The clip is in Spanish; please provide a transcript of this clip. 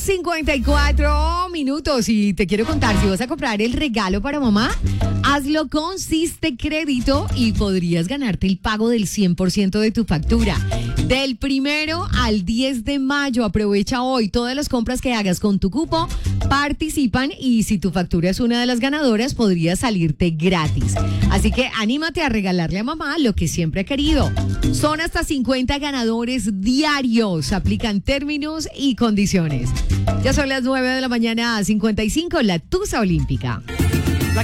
8:54 y te quiero contar, si vas a comprar el regalo para mamá, hazlo con Siste Crédito y podrías ganarte el pago del 100% de tu factura. Del 1 al 10 de mayo, aprovecha hoy. Todas las compras que hagas con tu cupo participan y si tu factura es una de las ganadoras, podría salirte gratis. Así que anímate a regalarle a mamá lo que siempre ha querido. Son hasta 50 ganadores diarios. Aplican términos y condiciones. Ya son las 9 de la mañana, 55, la Tusa Olímpica.